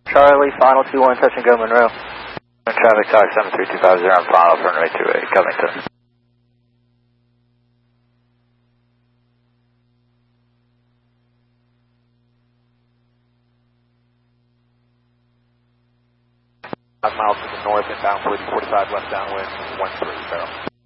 Charlie, final 21, touch and go Monroe. Traffic talk 73250 on final for runway 28, Covington. Miles to the north, inbound 45 left downwind, 13, barrel.